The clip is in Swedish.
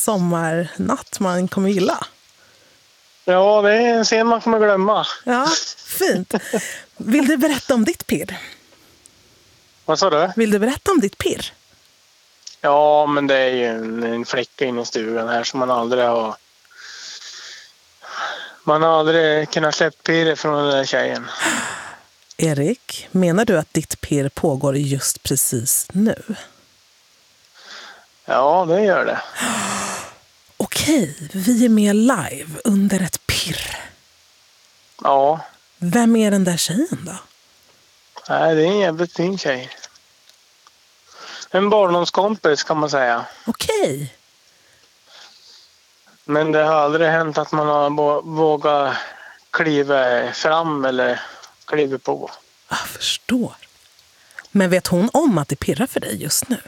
sommarnatt man kommer gilla. Ja, det är en scen man kommer glömma. Ja, fint. Vill du berätta om ditt pirr? Vad sa du? Vill du berätta om ditt pirr? Ja, men det är ju en fläcka inne i stugan här som man har aldrig kunnat släppa pirret från den där tjejen. Erik, menar du att ditt pirr pågår just precis nu? Ja, det gör det. Okej, vi är med live under ett pirr. Ja, Vem är den där tjejen då? nej, det är en jävligt fin tjej. En barndomskompis kan man säga. Okej. Men det har aldrig hänt att man har vågat kliva fram eller kliva på. Jag förstår. Men vet hon om att det pirrar för dig just nu?